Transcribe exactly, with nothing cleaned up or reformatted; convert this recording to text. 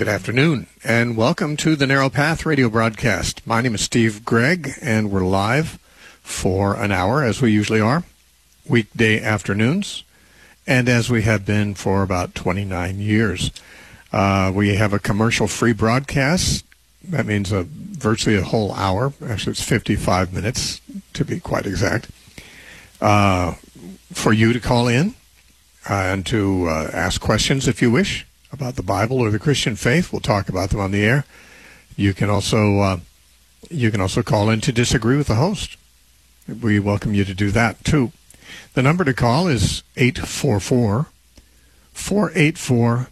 Good afternoon, and welcome to the Narrow Path radio broadcast. My name is Steve Gregg, and we're live for an hour, as we usually are, weekday afternoons, and as we have been for about twenty-nine years. Uh, we have a commercial-free broadcast. That means a, virtually a whole hour. Actually, it's fifty-five minutes, to be quite exact, uh, for you to call in uh, and to uh, ask questions, if you wish, about the Bible or the Christian faith. We'll talk about them on the air. You can also uh, you can also call in to disagree with the host. We welcome you to do that too. The number to call is eight four four, four eight four,